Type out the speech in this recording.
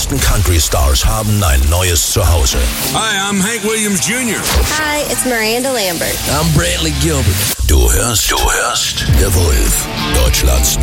größten Country-Stars haben ein neues Zuhause. Hi, I'm Hank Williams Jr. Hi, it's Miranda Lambert. I'm Brantley Gilbert. Du hörst The Wolf, Deutschlands